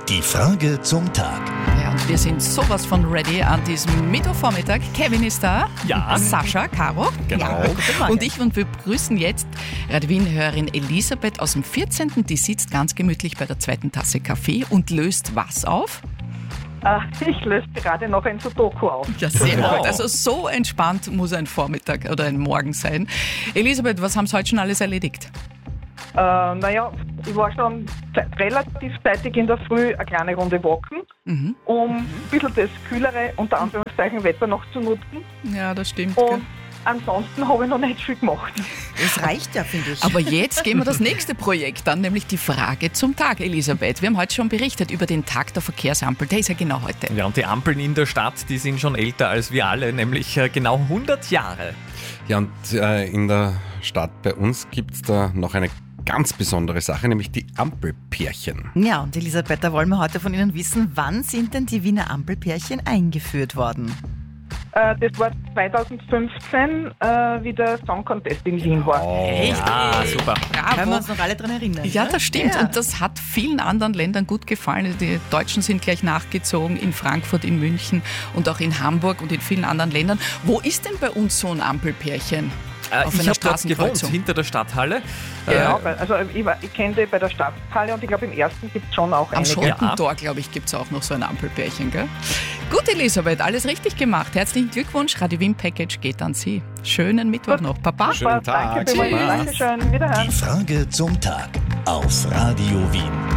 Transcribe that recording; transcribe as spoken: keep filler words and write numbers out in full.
Die Frage zum Tag. Ja, und wir sind sowas von ready an diesem Mittwochvormittag. Kevin ist da. Ja. Sascha, Caro. Genau. Ja. Und ich, und wir begrüßen jetzt Radio Wien-Hörerin Elisabeth aus dem vierzehnten Die sitzt ganz gemütlich bei der zweiten Tasse Kaffee und löst was auf? Ich löse gerade noch ein Sudoku auf. Ja, sehr Wow. gut. Also so entspannt muss ein Vormittag oder ein Morgen sein. Elisabeth, was haben Sie heute schon alles erledigt? Äh, naja, ich war schon ze- relativ zeitig in der Früh eine kleine Runde walken, Mhm. um ein bisschen das kühlere, unter Anführungszeichen, Wetter noch zu nutzen. Ja, das stimmt. Gell? Und ansonsten habe ich noch nicht viel gemacht. Das reicht ja, finde ich. Aber jetzt gehen wir das nächste Projekt an, nämlich die Frage zum Tag, Elisabeth. Wir haben heute schon berichtet über den Tag der Verkehrsampel. Der ist ja genau heute. Ja, und die Ampeln in der Stadt, die sind schon älter als wir alle, nämlich äh, genau hundert Jahre. Ja, und äh, in der Stadt bei uns gibt es da noch eine ganz besondere Sache, nämlich die Ampelpärchen. Ja, und Elisabeth, da wollen wir heute von Ihnen wissen, wann sind denn die Wiener Ampelpärchen eingeführt worden? Äh, das war zweitausendfünfzehn, äh, wie der Song Contest in Wien war. Echt? Ah, super. Können wir Bravo. uns noch alle dran erinnern? Ja, ne? das stimmt. Ja. Und das hat vielen anderen Ländern gut gefallen. Die Deutschen sind gleich nachgezogen, in Frankfurt, in München und auch in Hamburg und in vielen anderen Ländern. Wo ist denn bei uns so ein Ampelpärchen? Äh, Auf ich einer habe dort gewohnt, Straßenkreuzung. hinter der Stadthalle. Genau, Äh, weil- also ich, war- ich kenne die bei der Stadthalle und ich glaube im ersten gibt es schon auch Am einige. Schottentor, glaube ich, gibt es auch noch so ein Ampelpärchen, gell? Gut, Elisabeth, alles richtig gemacht. Herzlichen Glückwunsch. Radio Wien Package geht an Sie. Schönen Mittwoch noch. Baba. Schönen Tag. Danke vielmals. Tschüss. Dankeschön. Wiederhören. Die Frage zum Tag auf Radio Wien.